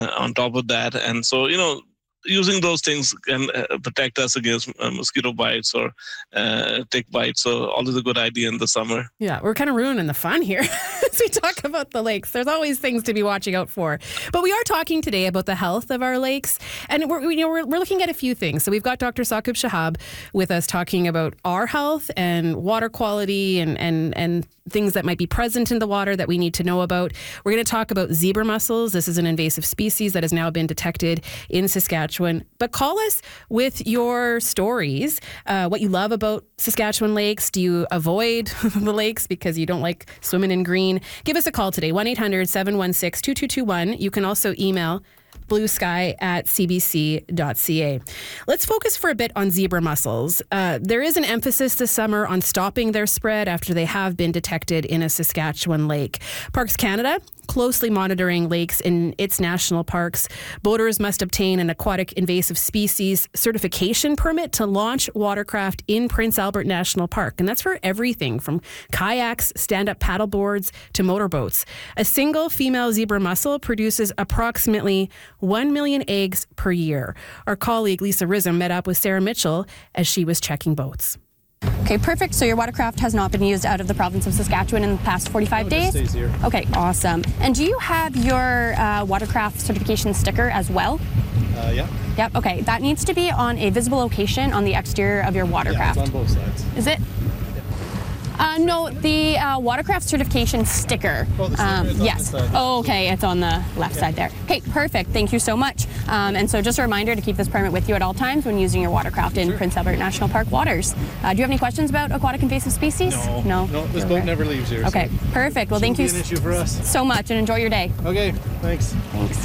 on top of that. And so, using those things can protect us against mosquito bites or tick bites. So always a good idea in the summer. Yeah, we're kind of ruining the fun here as we talk about the lakes. There's always things to be watching out for. But we are talking today about the health of our lakes. And we're looking at a few things. So we've got Dr. Saqib Shahab with us talking about our health and water quality and things that might be present in the water that we need to know about. We're going to talk about zebra mussels. This is an invasive species that has now been detected in Saskatchewan. But call us with your stories, what you love about Saskatchewan lakes. Do you avoid the lakes because you don't like swimming in green? Give us a call today, 1-800-716-2221. You can also email bluesky@cbc.ca. Let's focus for a bit on zebra mussels. There is an emphasis this summer on stopping their spread after they have been detected in a Saskatchewan lake. Parks Canada closely monitoring lakes in its national parks. Boaters must obtain an aquatic invasive species certification permit to launch watercraft in Prince Albert National Park. And that's for everything from kayaks, stand-up paddle boards to motorboats. A single female zebra mussel produces approximately 1 million eggs per year. Our colleague Lisa Rism met up with Sarah Mitchell as she was checking boats. Okay, perfect. So your watercraft has not been used out of the province of Saskatchewan in the past 45 days? It stays here. Okay, awesome. And do you have your watercraft certification sticker as well? Yeah. Yep, okay. That needs to be on a visible location on the exterior of your watercraft. Yeah, it's on both sides. Is it? No, the watercraft certification sticker. Oh, the sticker is on yes. this side. Oh, okay. It's on the left side there. Okay, perfect. Thank you so much. And so just a reminder to keep this permit with you at all times when using your watercraft in Prince Albert National Park waters. Do you have any questions about aquatic invasive species? No, this boat never leaves here. Okay, so perfect. Well, thank you an issue for us. so much and enjoy your day. Okay, thanks. Thanks.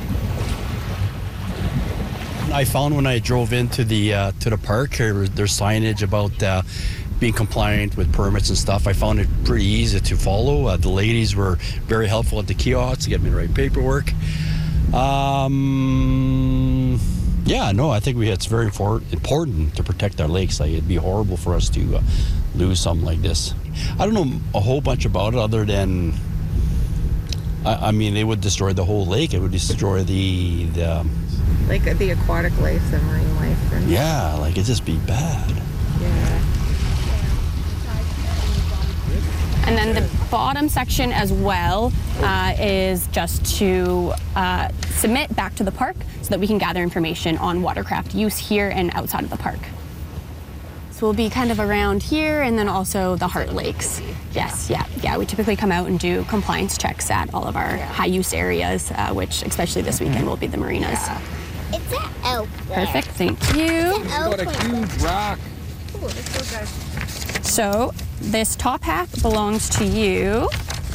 I found when I drove into the park here, there's signage about being compliant with permits and stuff. I found it pretty easy to follow. The ladies were very helpful at the kiosks to get me the right paperwork. I think it's very important to protect our lakes. Like, it'd be horrible for us to lose something like this. I don't know a whole bunch about it other than, they would destroy the whole lake. It would destroy the like the aquatic life, the marine life. It'd just be bad. Yeah. And then the bottom section as well is just to submit back to the park so that we can gather information on watercraft use here and outside of the park. So we'll be kind of around here and then also the Heart Lakes. Yes, yeah. We typically come out and do compliance checks at all of our high-use areas, which especially this weekend will be the marinas. Yeah. It's an elk. Perfect, thank you. Got a huge rock. Oh, let's go, guys. So this top hat belongs to you.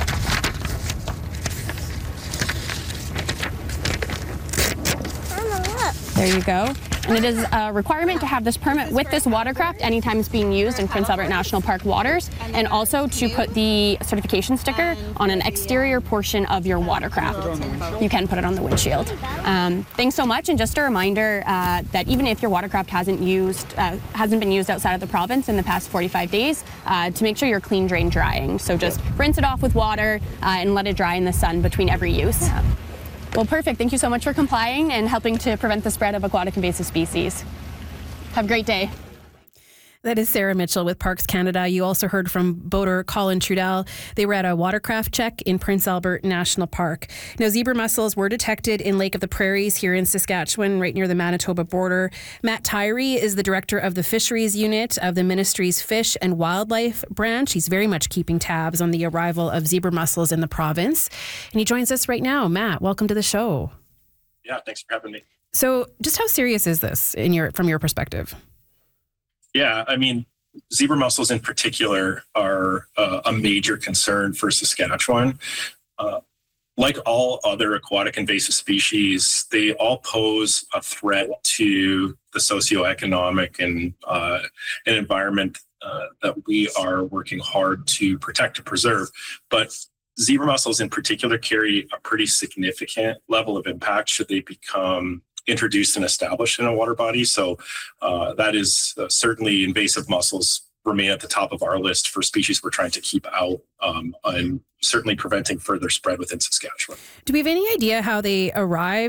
There you go. And it is a requirement to have this permit with this watercraft anytime it's being used in Prince Albert National Park waters, and also to put the certification sticker on an exterior portion of your watercraft. You can put it on the windshield. Thanks so much, and just a reminder that even if your watercraft hasn't been used outside of the province in the past 45 days, to make sure you're clean drain drying. So just rinse it off with water and let it dry in the sun between every use. Well, perfect. Thank you so much for complying and helping to prevent the spread of aquatic invasive species. Have a great day. That is Sarah Mitchell with Parks Canada. You also heard from boater Colin Trudell. They were at a watercraft check in Prince Albert National Park. Now, zebra mussels were detected in Lake of the Prairies here in Saskatchewan, right near the Manitoba border. Matt Tyree is the director of the Fisheries Unit of the Ministry's Fish and Wildlife Branch. He's very much keeping tabs on the arrival of zebra mussels in the province. And he joins us right now. Matt, welcome to the show. Yeah, thanks for having me. So just how serious is this from your perspective? Yeah, zebra mussels in particular are a major concern for Saskatchewan. Like all other aquatic invasive species, they all pose a threat to the socioeconomic and environment that we are working hard to protect and preserve. But zebra mussels in particular carry a pretty significant level of impact should they become introduced and established in a water body. So that is certainly invasive mussels remain at the top of our list for species we're trying to keep out and certainly preventing further spread within Saskatchewan. Do we have any idea how they arrive